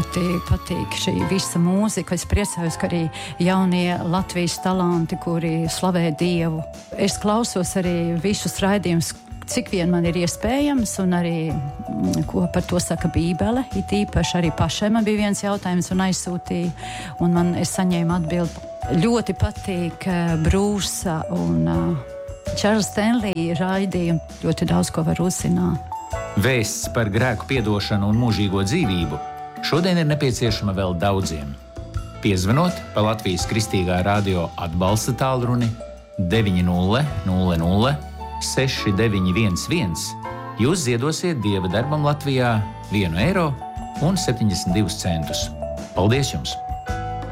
ļoti patīk šī visa mūzika. Es priecājos, ka arī jaunie Latvijas talanti, kuri slavē Dievu. Es klausos arī visus raidījumus, cik vien man ir iespējams, un arī, ko par to saka Bībele. It īpaši arī pašai man bija viens jautājums un aizsūtīja, un es saņēmu atbildi. Ļoti patīk Brūsa un Čārls Stenlija raidījumi. Ļoti daudz ko var uzzināt. Vēsts par grēku piedošanu un mūžīgo dzīvību šodien ir nepieciešama vēl daudziem. Piezvanot pa Latvijas Kristīgā radio atbalsta tālruni 900 6911, jūs ziedosiet Dieva darbam Latvijā 1,72 eiro. Paldies jums!